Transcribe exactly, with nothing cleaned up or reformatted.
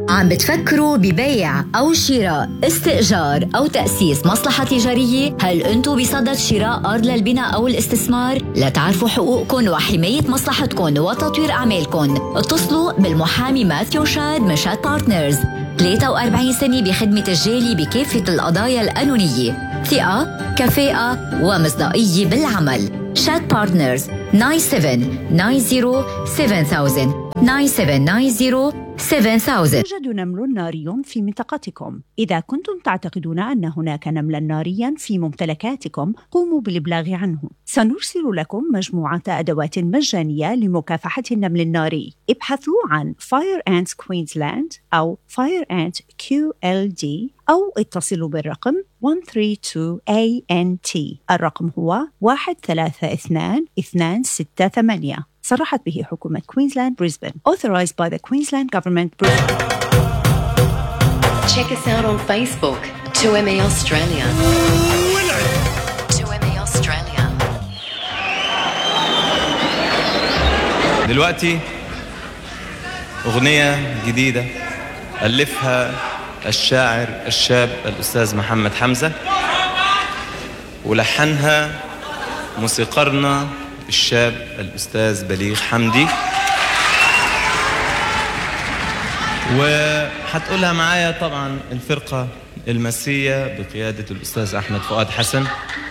عم بتفكروا ببيع أو شراء، استئجار أو تأسيس مصلحة تجارية؟ هل أنتوا بصدد شراء أرض للبناء أو الاستثمار؟ لتعرفوا حقوقكم وحماية مصلحتكم وتطوير أعمالكم، اتصلوا بالمحامي ماثيو شاد من شاد بارتنرز. ثلاثة وأربعين سنة بخدمة الجالي بكافة القضايا القانونية، ثقة، كفاءة ومصداقية بالعمل. شاد بارتنرز تسعة سبعة تسعة صفر سبعة ألف تسعة سبعة تسعة صفر سبعة ألف. يوجد نمل ناري في منطقتكم. إذا كنتم تعتقدون أن هناك نملا ناريا في ممتلكاتكم، قوموا بالإبلاغ عنه. سنرسل لكم مجموعة أدوات مجانية لمكافحة النمل الناري. ابحثوا عن Fire Ants Queensland أو Fire Ant كيو إل دي أو اتصلوا بالرقم واحد ثلاثة اثنين إيه إن تي. الرقم هو واحد ثلاثة اثنين اثنين ستة ثمانية. صرحت به حكومة كوينزلاند بريسبن. Authorized by the Queensland Government Brisbane. Check us out on Facebook. two M A Australia. two M A Australia. دلوقتي أغنية جديدة ألفها الشاعر الشاب الأستاذ محمد حمزة، ولحنها موسيقارنا الشاب الأستاذ بليغ حمدي، وحتقولها معايا طبعا الفرقة المسية بقيادة الأستاذ أحمد فؤاد حسن.